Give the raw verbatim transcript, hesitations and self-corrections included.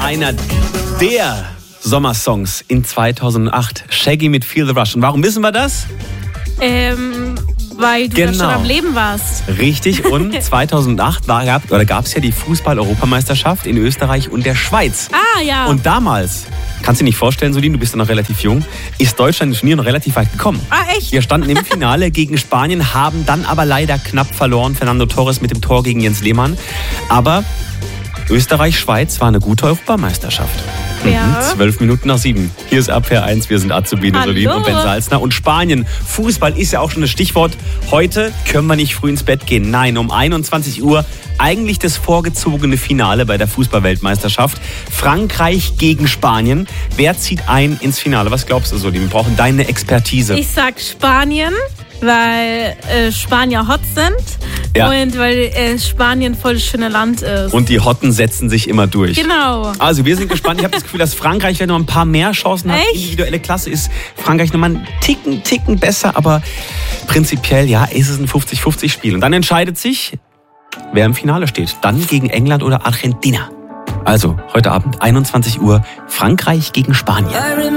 Einer der Sommersongs in zweitausendacht. Shaggy mit Feel the Rush. Und warum wissen wir das? Ähm, weil du Genau. da schon am Leben warst. Richtig. Und zweitausendacht war, gab, oder gab es ja die Fußball-Europameisterschaft in Österreich und der Schweiz. Ah, ja. Und damals, kannst du dir nicht vorstellen, Solin, du bist ja noch relativ jung, ist Deutschland im Turnier noch relativ weit gekommen. Ah, echt? Wir standen im Finale gegen Spanien, haben dann aber leider knapp verloren. Fernando Torres mit dem Tor gegen Jens Lehmann. Aber Österreich-Schweiz war eine gute Europameisterschaft. Ja. Mhm, zwölf Minuten nach sieben. Hier ist Abwehr eins, wir sind Azubine, Hallo. Solin und Ben Salzner. Und Spanien, Fußball ist ja auch schon das Stichwort. Heute können wir nicht früh ins Bett gehen. Nein, um einundzwanzig Uhr eigentlich das vorgezogene Finale bei der Fußball-Weltmeisterschaft. Frankreich gegen Spanien. Wer zieht ein ins Finale? Was glaubst du, Solin? Wir brauchen deine Expertise. Ich sag Spanien, weil äh, Spanier hot sind Ja. und weil äh, Spanien voll das schöne Land ist. Und die Hotten setzen sich immer durch. Genau. Also wir sind gespannt. Ich habe das Gefühl, dass Frankreich vielleicht noch ein paar mehr Chancen hat. Echt? Individuelle Klasse ist Frankreich noch mal einen Ticken, Ticken besser. Aber prinzipiell, ja, ist es ein fünfzig fünfzig Spiel. Und dann entscheidet sich, wer im Finale steht. Dann gegen England oder Argentina. Also heute Abend einundzwanzig Uhr Frankreich gegen Spanien.